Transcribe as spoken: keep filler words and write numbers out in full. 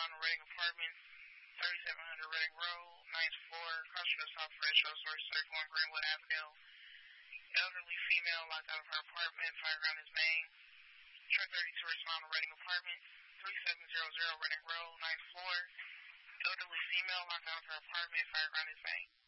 respond to Reading Apartments, thirty-seven hundred Reading Road, ninth floor, customer South Fresh Source Circle on Greenwood Avenue. Elderly female locked out of her apartment, fireground is main. Truck thirty-two respond to Reading Apartments, thirty-seven hundred Reading Road, ninth floor. Elderly female locked out of her apartment, fireground is main.